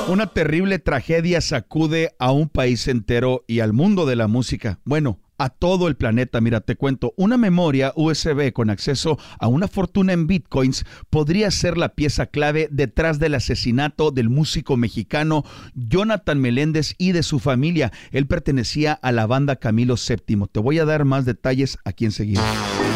Una terrible tragedia sacude a un país entero y al mundo de la música. Bueno, a todo el planeta. Mira, te cuento, una memoria USB con acceso a una fortuna en bitcoins podría ser la pieza clave detrás del asesinato del músico mexicano Jonathan Meléndez y de su familia. Él pertenecía a la banda Camilo VII. Te voy a dar más detalles aquí enseguida.